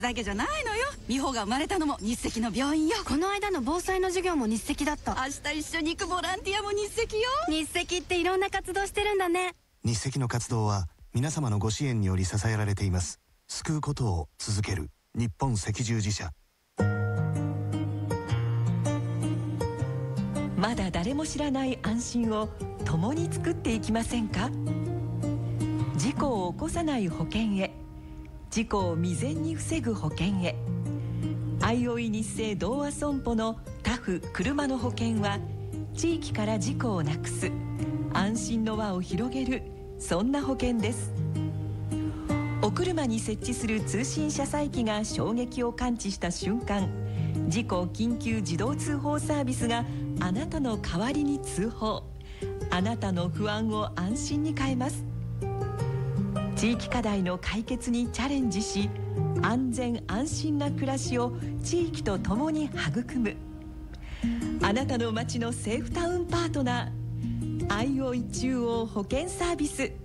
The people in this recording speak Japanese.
だけじゃないのよ。美穂が生まれたのも日赤の病院よ。 この間の防災の授業も日赤だった。 明日一緒に行くボランティアも日赤よ。 日赤っていろんな活動してるんだね。 日赤の活動は皆様のご支援により支えられています。救うことを続ける日本赤十字社。 まだ誰も知らない安心を共に作っていきませんか。事故を起こさない保険へ、事故を未然に防ぐ保険へ。あいおい日生同和損保のタフ車の保険は、地域から事故をなくす安心の輪を広げる、そんな保険です。お車に設置する通信車載機が衝撃を感知した瞬間、事故緊急自動通報サービスがあなたの代わりに通報。あなたの不安を安心に変えます。地域課題の解決にチャレンジし、安全安心な暮らしを地域とともに育む。あなたの街のセーフタウンパートナー、あいおい中央保険サービス。